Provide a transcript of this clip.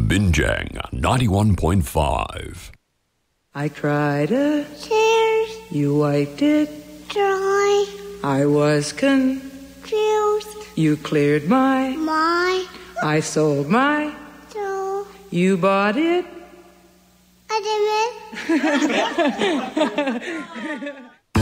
Binjang 91.5. I cried a Tears you wiped it dry. I was Confused you cleared my my I sold my soul. you bought it I didn't.